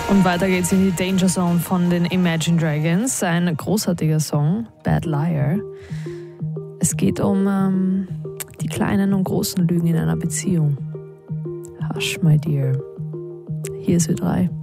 Und weiter geht's in die Danger Zone von den Imagine Dragons. Ein großartiger Song, Bad Liar. Es geht um die kleinen und großen Lügen in einer Beziehung. Hush, my dear. Hier ist Ö3.